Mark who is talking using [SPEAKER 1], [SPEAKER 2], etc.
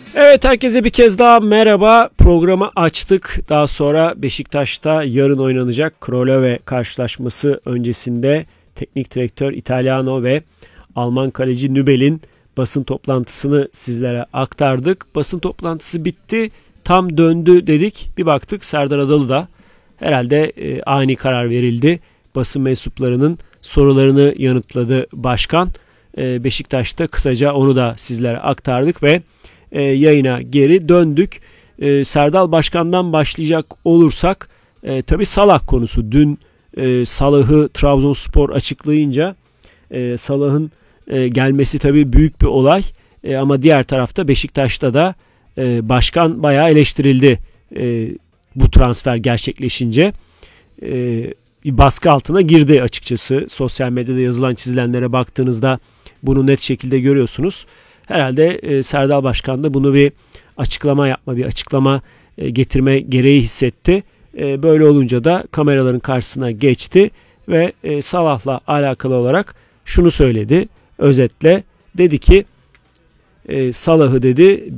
[SPEAKER 1] Evet, herkese bir kez daha merhaba. Programı açtık. Daha sonra Beşiktaş'ta yarın oynanacak Krolöve karşılaşması öncesinde teknik direktör Italiano ve Alman kaleci Nübel'in basın toplantısını sizlere aktardık. Basın toplantısı bitti. Tam döndü dedik. Bir baktık Serdar Adalı da herhalde ani karar verildi. Basın mensuplarının sorularını yanıtladı başkan. Beşiktaş'ta kısaca onu da sizlere aktardık ve yayına geri döndük. Serdal Başkan'dan başlayacak olursak tabii Salah konusu. Dün Salah'ı Trabzonspor açıklayınca Salah'ın gelmesi tabii büyük bir olay. Ama diğer tarafta Beşiktaş'ta da başkan bayağı eleştirildi bu transfer gerçekleşince. Bir baskı altına girdi açıkçası. Sosyal medyada yazılan çizilenlere baktığınızda bunu net şekilde görüyorsunuz. Herhalde Serdal Başkan da bunu bir açıklama getirme gereği hissetti. Böyle olunca da kameraların karşısına geçti ve Salah'la alakalı olarak şunu söyledi. Özetle dedi ki Salah'ı dedi